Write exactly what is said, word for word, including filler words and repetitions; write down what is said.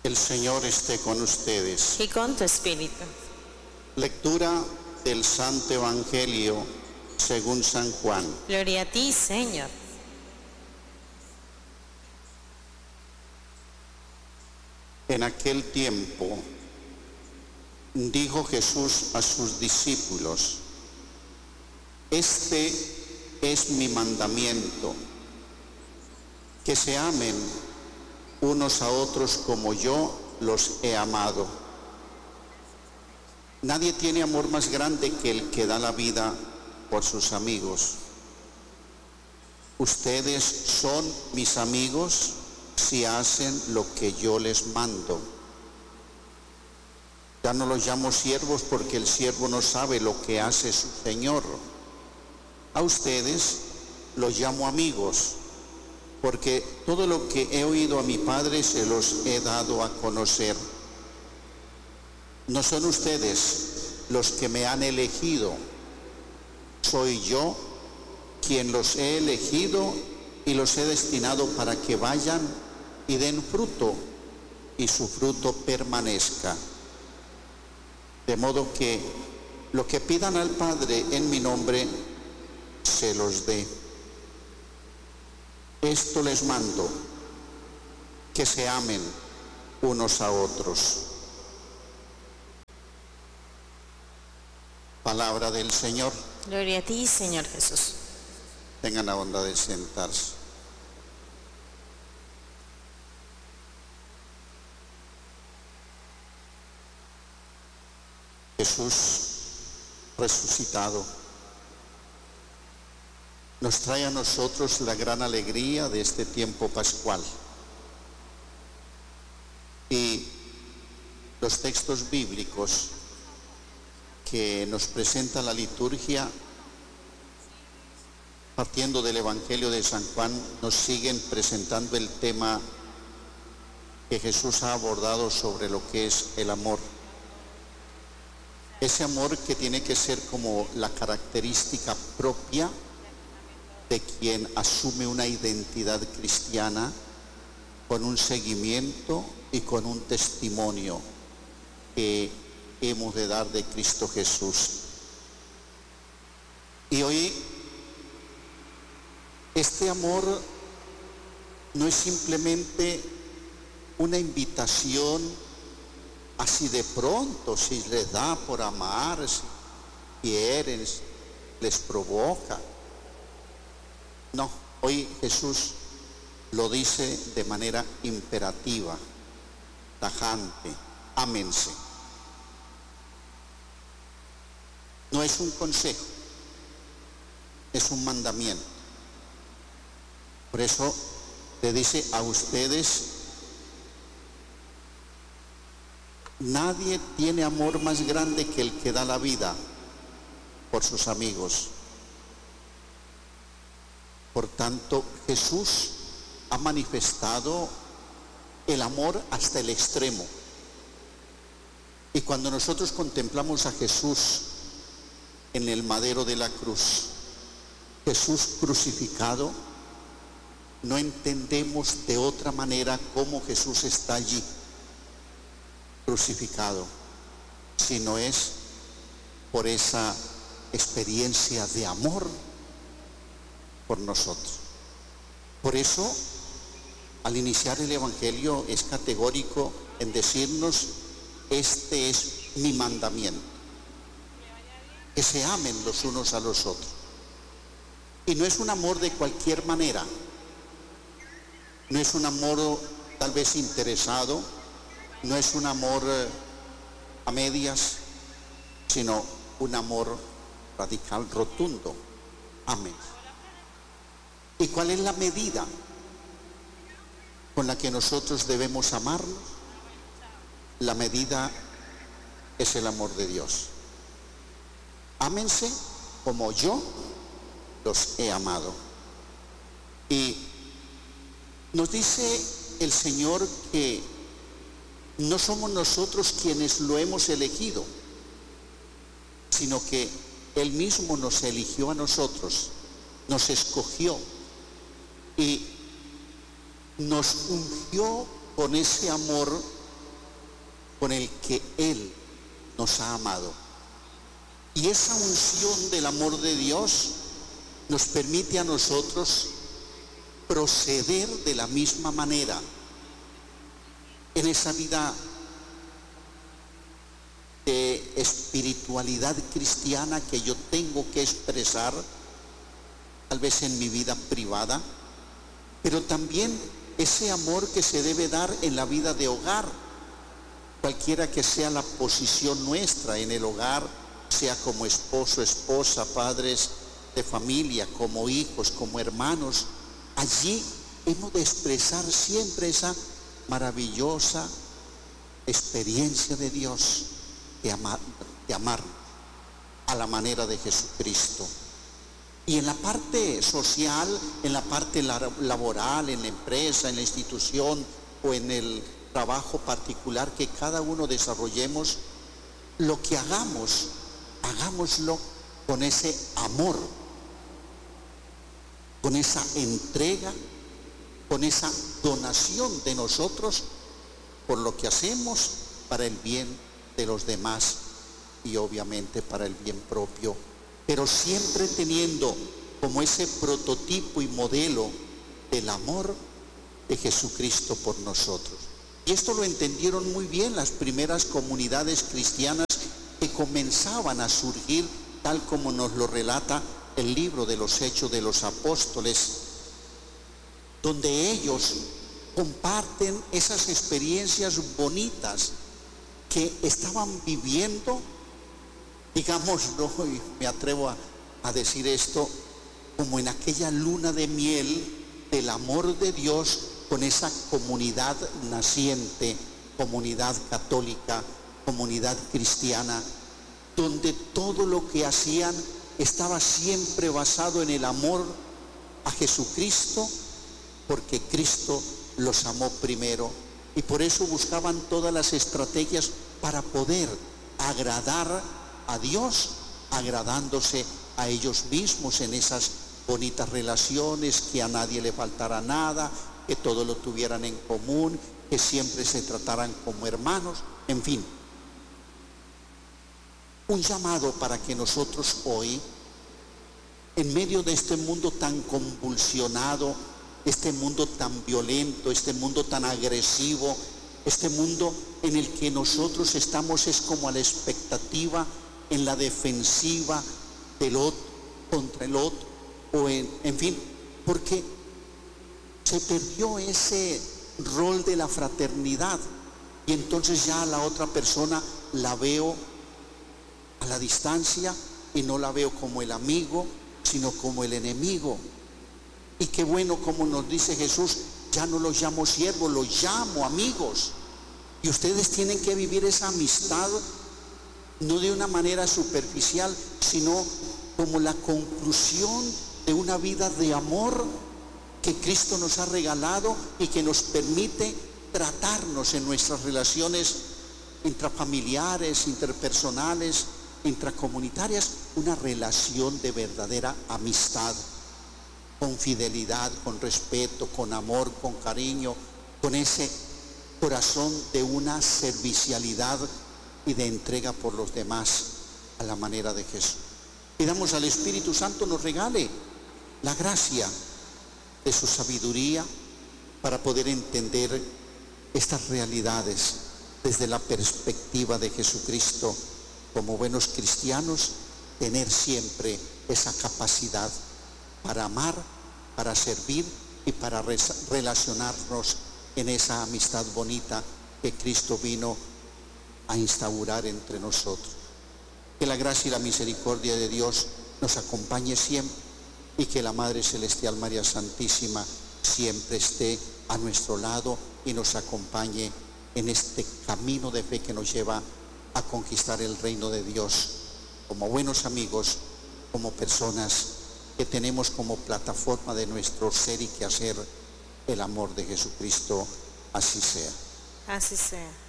El Señor esté con ustedes. y con tu espíritu. Lectura del Santo Evangelio según San Juan. Gloria a ti, Señor. En aquel tiempo dijo Jesús a sus discípulos: Este es mi mandamiento, que se amen unos a otros como yo los he amado. Nadie tiene amor más grande que el que da la vida por sus amigos. Ustedes son mis amigos si hacen lo que yo les mando. Ya no los llamo siervos porque el siervo no sabe lo que hace su Señor. A ustedes los llamo amigos, porque todo lo que he oído a mi Padre se los he dado a conocer. No son ustedes los que me han elegido, soy yo quien los he elegido y los he destinado para que vayan y den fruto, y su fruto permanezca. De modo que lo que pidan al Padre en mi nombre, se los dé. Esto les mando, que se amen unos a otros. Palabra del Señor. Gloria a ti, Señor Jesús. Tengan la bondad de sentarse. Jesús resucitado nos trae a nosotros la gran alegría de este tiempo pascual. Y los textos bíblicos que nos presenta la liturgia, partiendo del Evangelio de San Juan, nos siguen presentando el tema que Jesús ha abordado sobre lo que es el amor. Ese amor que tiene que ser como la característica propia de quien asume una identidad cristiana con un seguimiento y con un testimonio que hemos de dar de Cristo Jesús. Y hoy este amor no es simplemente una invitación así de pronto, si les da por amar, si quieren, si les provoca. No, hoy Jesús lo dice de manera imperativa, tajante: ámense. No es un consejo, es un mandamiento. Por eso le dice a ustedes: nadie tiene amor más grande que el que da la vida por sus amigos. Por tanto, Jesús ha manifestado el amor hasta el extremo. Y cuando nosotros contemplamos a Jesús en el madero de la cruz, Jesús crucificado, no entendemos de otra manera cómo Jesús está allí crucificado, sino es por esa experiencia de amor por nosotros. Por eso, al iniciar el Evangelio, es categórico en decirnos: este es mi mandamiento, que se amen los unos a los otros. Y no es un amor de cualquier manera, no es un amor tal vez interesado, no es un amor a medias, sino un amor radical, rotundo. Amén. ¿Y cuál es la medida con la que nosotros debemos amarnos? La medida es el amor de Dios. Ámense como yo los he amado. Y nos dice el Señor que no somos nosotros quienes lo hemos elegido, sino que Él mismo nos eligió a nosotros, nos escogió y nos ungió con ese amor con el que Él nos ha amado. Y esa unción del amor de Dios nos permite a nosotros proceder de la misma manera en esa vida de espiritualidad cristiana que yo tengo que expresar, tal vez en mi vida privada, pero también ese amor que se debe dar en la vida de hogar, cualquiera que sea la posición nuestra en el hogar, sea como esposo, esposa, padres de familia, como hijos, como hermanos. Allí hemos de expresar siempre esa maravillosa experiencia de Dios de amar, de amar a la manera de Jesucristo. Y en la parte social, en la parte laboral, en la empresa, en la institución o en el trabajo particular que cada uno desarrollemos, lo que hagamos, hagámoslo con ese amor, con esa entrega, con esa donación de nosotros por lo que hacemos para el bien de los demás y obviamente para el bien propio, pero siempre teniendo como ese prototipo y modelo del amor de Jesucristo por nosotros. Y esto lo entendieron muy bien las primeras comunidades cristianas que comenzaban a surgir, tal como nos lo relata el libro de los Hechos de los Apóstoles, donde ellos comparten esas experiencias bonitas que estaban viviendo, digámoslo, y me atrevo a, a decir esto, como en aquella luna de miel del amor de Dios con esa comunidad naciente, comunidad católica, comunidad cristiana, donde todo lo que hacían estaba siempre basado en el amor a Jesucristo, porque Cristo los amó primero, y por eso buscaban todas las estrategias para poder agradar a Dios, agradándose a ellos mismos en esas bonitas relaciones, que a nadie le faltara nada, que todo lo tuvieran en común, que siempre se trataran como hermanos, en fin. Un llamado para que nosotros hoy, en medio de este mundo tan convulsionado, este mundo tan violento, este mundo tan agresivo, este mundo en el que nosotros estamos es como a la expectativa, en la defensiva del otro, contra el otro, o en, en fin, porque se perdió ese rol de la fraternidad, y entonces ya a la otra persona la veo a la distancia y no la veo como el amigo, sino como el enemigo. Y qué bueno, como nos dice Jesús, ya no los llamo siervos, los llamo amigos. Y ustedes tienen que vivir esa amistad no de una manera superficial, sino como la conclusión de una vida de amor que Cristo nos ha regalado y que nos permite tratarnos en nuestras relaciones intrafamiliares, interpersonales, intracomunitarias, una relación de verdadera amistad, con fidelidad, con respeto, con amor, con cariño, con ese corazón de una servicialidad y de entrega por los demás a la manera de Jesús. Pidamos al Espíritu Santo nos regale la gracia de su sabiduría para poder entender estas realidades desde la perspectiva de Jesucristo. Como buenos cristianos, tener siempre esa capacidad para amar, para servir y para relacionarnos en esa amistad bonita que Cristo vino a instaurar entre nosotros. Que la gracia y la misericordia de Dios nos acompañe siempre, y que la Madre Celestial María Santísima siempre esté a nuestro lado y nos acompañe en este camino de fe que nos lleva a conquistar el reino de Dios, como buenos amigos, como personas que tenemos como plataforma de nuestro ser y quehacer el amor de Jesucristo. Así sea. Así sea.